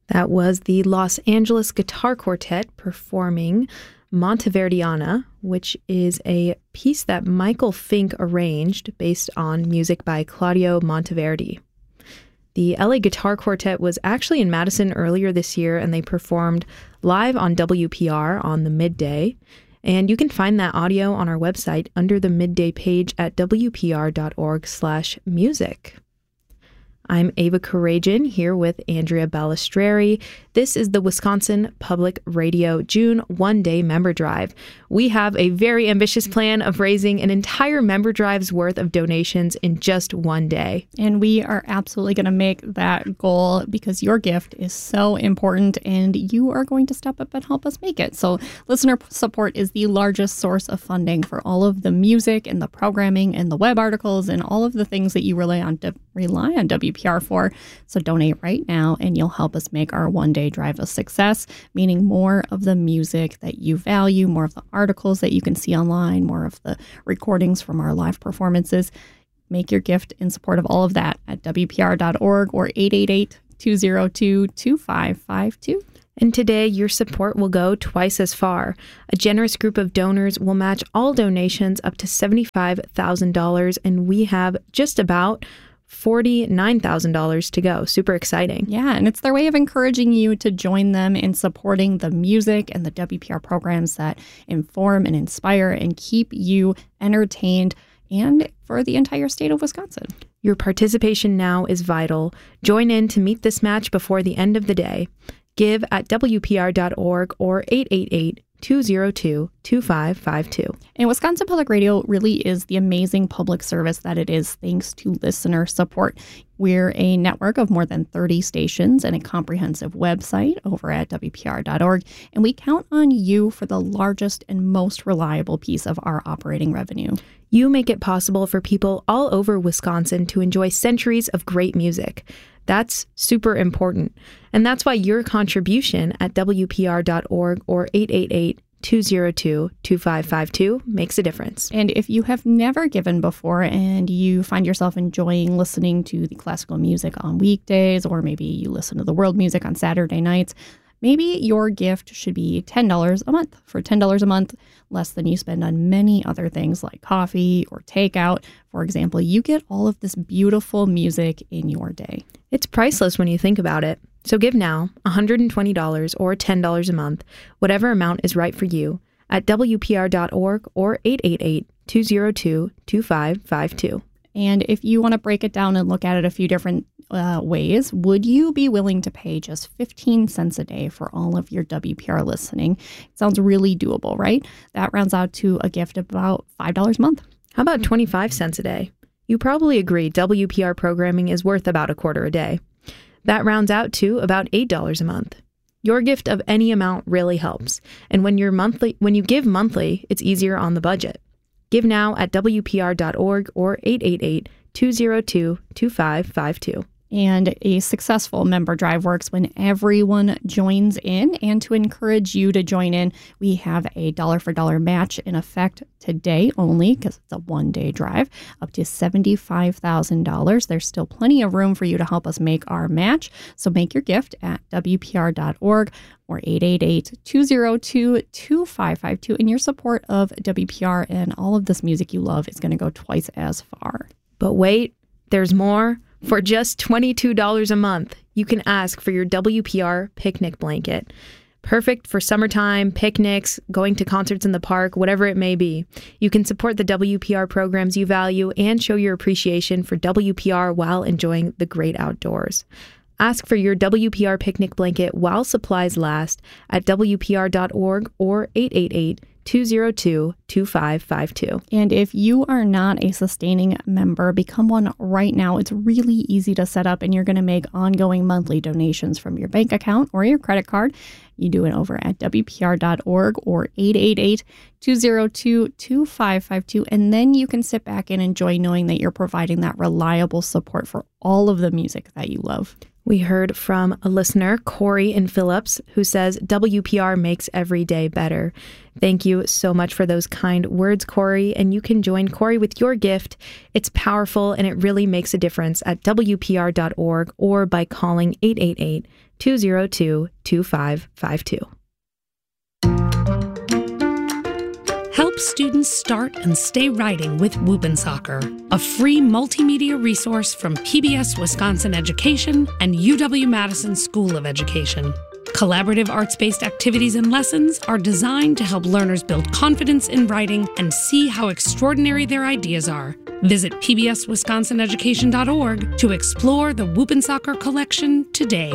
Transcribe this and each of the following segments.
That was the Los Angeles Guitar Quartet performing Monteverdiana, which is a piece that Michael Fink arranged based on music by Claudio Monteverdi. The LA Guitar Quartet was actually in Madison earlier this year, and they performed live on WPR on the midday. And you can find that audio on our website under the midday page at wpr.org/music. I'm Ava Karajan here with Andrea Balistreri. This is the Wisconsin Public Radio June one-day member drive. We have a very ambitious plan of raising an entire member drive's worth of donations in just one day. And we are absolutely going to make that goal because your gift is so important and you are going to step up and help us make it. So listener support is the largest source of funding for all of the music and the programming and the web articles and all of the things that you rely on WPR for. So donate right now and you'll help us make our one-day drive a success, meaning more of the music that you value, more of the articles that you can see online, more of the recordings from our live performances. Make your gift in support of all of that at WPR.org or 888-202-2552. And today, your support will go twice as far. A generous group of donors will match all donations up to $75,000, and we have just about $49,000 to go. Super exciting. Yeah, and it's their way of encouraging you to join them in supporting the music and the WPR programs that inform and inspire and keep you entertained and for the entire state of Wisconsin. Your participation now is vital. Join in to meet this match before the end of the day. Give at WPR.org or 888-202-2552. And Wisconsin Public Radio really is the amazing public service that it is thanks to listener support. We're a network of more than 30 stations and a comprehensive website over at WPR.org. And we count on you for the largest and most reliable piece of our operating revenue. You make it possible for people all over Wisconsin to enjoy centuries of great music. That's super important. And that's why your contribution at WPR.org or 888-202-2552 makes a difference. And if you have never given before and you find yourself enjoying listening to the classical music on weekdays, or maybe you listen to the world music on Saturday nights, maybe your gift should be $10 a month. For $10 a month, less than you spend on many other things like coffee or takeout. For example, you get all of this beautiful music in your day. It's priceless when you think about it. So give now, $120 or $10 a month, whatever amount is right for you, at WPR.org or 888-202-2552. And if you want to break it down and look at it a few different ways, would you be willing to pay just 15 cents a day for all of your WPR listening? It sounds really doable, right? That rounds out to a gift of about $5 a month. How about 25 cents a day? You probably agree WPR programming is worth about a quarter a day. That rounds out to about $8 a month. Your gift of any amount really helps. And when you give monthly, it's easier on the budget. Give now at WPR.org or 888-202-2552. And a successful member drive works when everyone joins in. And to encourage you to join in, we have a dollar-for-dollar match in effect today only, because it's a one-day drive, up to $75,000. There's still plenty of room for you to help us make our match. So make your gift at WPR.org or 888-202-2552. And your support of WPR and all of this music you love is going to go twice as far. But wait, there's more. For just $22 a month, you can ask for your WPR picnic blanket. Perfect for summertime, picnics, going to concerts in the park, whatever it may be. You can support the WPR programs you value and show your appreciation for WPR while enjoying the great outdoors. Ask for your WPR picnic blanket while supplies last at WPR.org or 888-202-2552. And if you are not a sustaining member, become one right now. It's really easy to set up, and you're going to make ongoing monthly donations from your bank account or your credit card. You do it over at WPR.org or 888-202-2552. And then you can sit back and enjoy knowing that you're providing that reliable support for all of the music that you love. We heard from a listener, Corey in Phillips, who says, WPR makes every day better. Thank you so much for those kind words, Corey. And you can join Corey with your gift. It's powerful and it really makes a difference at WPR.org or by calling 888-202-2552. Help students start and stay writing with Whoop'N' a free multimedia resource from PBS Wisconsin Education and UW-Madison School of Education. Collaborative arts-based activities and lessons are designed to help learners build confidence in writing and see how extraordinary their ideas are. Visit pbswisconsineducation.org to explore the Whoop'N' collection today.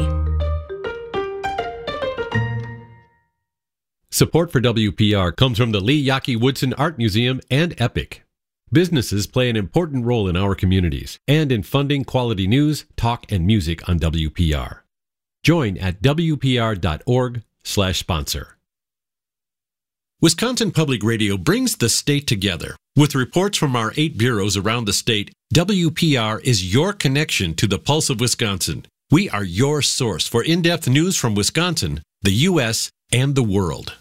Support for WPR comes from the Lee Yaki Woodson Art Museum and EPIC. Businesses play an important role in our communities and in funding quality news, talk, and music on WPR. Join at WPR.org/sponsor. Wisconsin Public Radio brings the state together. With reports from our 8 bureaus around the state, WPR is your connection to the pulse of Wisconsin. We are your source for in-depth news from Wisconsin, the U.S., and the world.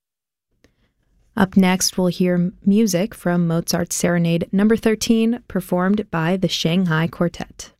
Up next, we'll hear music from Mozart's Serenade No. 13, performed by the Shanghai Quartet.